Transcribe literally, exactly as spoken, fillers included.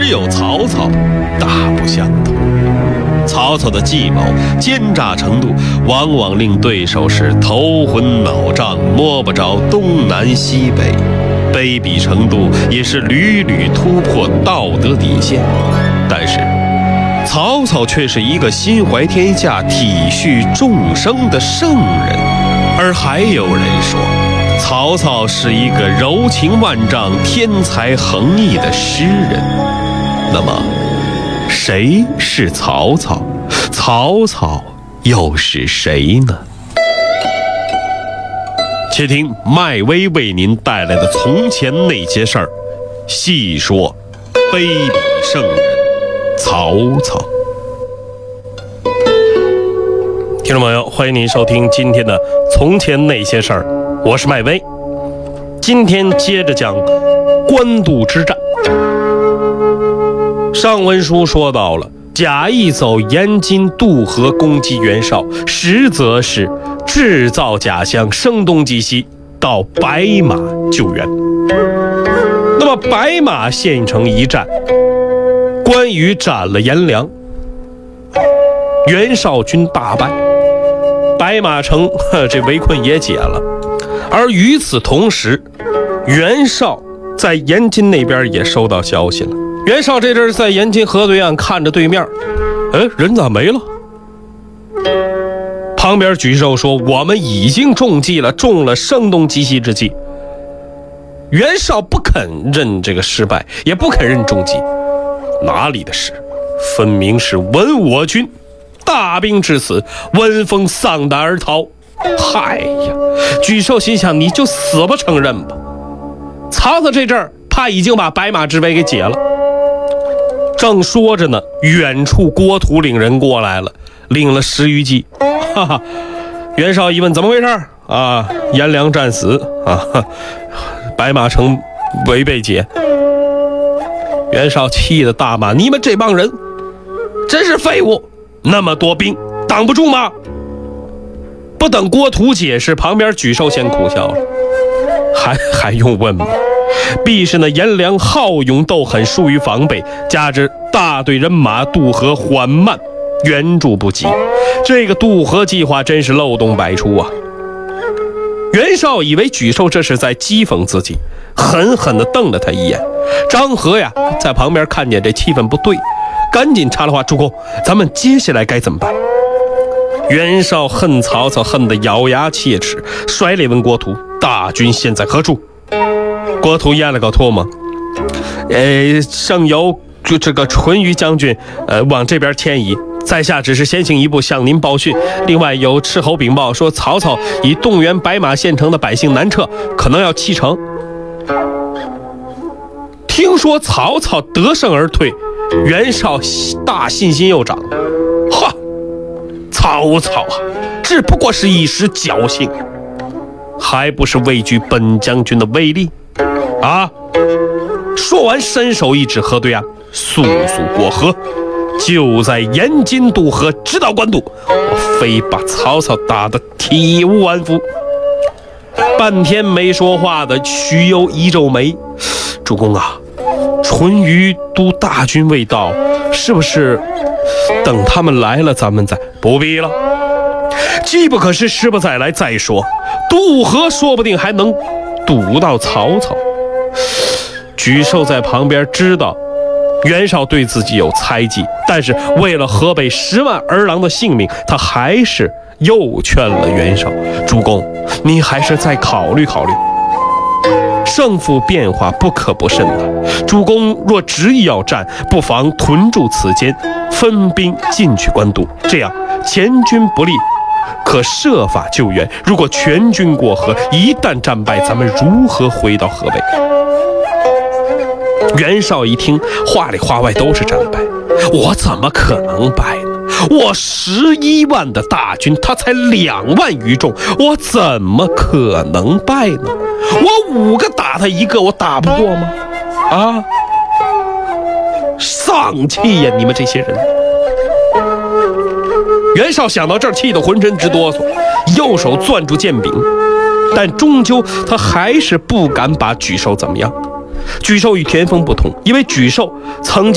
有曹操大不相同。曹操的计谋奸诈程度，往往令对手是头昏脑胀，摸不着东南西北；卑鄙程度也是屡屡突破道德底线。但是曹操却是一个心怀天下、体恤众生的圣人。而还有人说，曹操是一个柔情万丈、天才横溢的诗人。那么谁是曹操？曹操又是谁呢？且听麦威为您带来的从前那些事儿，细说卑鄙圣人曹操。听众朋友，欢迎您收听今天的从前那些事儿，我是麦威。今天接着讲官渡之战。上文书说到了，贾谊走延津渡河攻击袁绍，实则是制造假象，声东击西，到白马救援。那么白马县城一战，关羽斩了颜良，袁绍军大败，白马城这围困也解了。而与此同时，袁绍在延津那边也收到消息了。袁绍这阵在延津河对岸看着对面，哎，人咋没了？旁边举手说：“我们已经中计了，中了声东击西之计。”袁绍不肯认这个失败，也不肯认中计。哪里的事？分明是闻我军大兵至此，闻风丧胆而逃。嗨呀！举寿心想，你就死不承认吧。曹操这阵儿怕已经把白马之围给解了。正说着呢，远处郭图领人过来了，领了十余骑。哈哈，袁绍一问怎么回事啊？颜良战死啊，白马城围被解。袁绍气得大骂：“你们这帮人真是废物！那么多兵挡不住吗？”不等郭图解释，旁边举寿先苦笑了：“还还用问吗？必是那颜良好勇斗狠，疏于防备，加之大队人马渡河缓慢，援助不及，这个渡河计划真是漏洞百出啊！”袁绍以为举寿这是在讥讽自己，狠狠地瞪了他一眼。张合呀，在旁边看见这气氛不对，赶紧插了话：“主公，咱们接下来该怎么办？”袁绍恨曹操恨得咬牙切齿，甩脸问郭图：“大军现在何处？”郭图咽了个唾沫：“呃，上游就这个淳于将军，呃，往这边迁移。在下只是先行一步向您报讯。另外有斥候禀报说，曹操已动员白马县城的百姓南撤，可能要弃城。”听说曹操得胜而退，袁绍大信心又涨。哈，曹操啊，只不过是一时侥幸，还不是畏惧本将军的威力啊！说完，伸手一指河对岸，速速过河，就在延津渡河，直捣官渡，我非把曹操打得体无完肤。半天没说话的徐攸一皱眉：“主公啊，淳于都大军未到，是不是等他们来了咱们再？”“不必了，机不可失，时不再来。再说渡河说不定还能堵到曹操。”举寿在旁边知道袁绍对自己有猜忌，但是为了河北十万儿郎的性命，他还是又劝了袁绍：“主公，你还是再考虑考虑，胜负变化不可不慎啊！主公若执意要战，不妨屯驻此间，分兵进去官渡，这样前军不利，可设法救援。如果全军过河，一旦战败，咱们如何回到河北？”袁绍一听，话里话外都是战败。我怎么可能败呢？我十一万的大军，他才两万余众，我怎么可能败呢？我五个打他一个，我打不过吗？啊！丧气呀，你们这些人！袁绍想到这儿，气得浑身直哆嗦，右手攥住剑柄，但终究他还是不敢把沮授怎么样。沮授与田丰不同，因为沮授曾经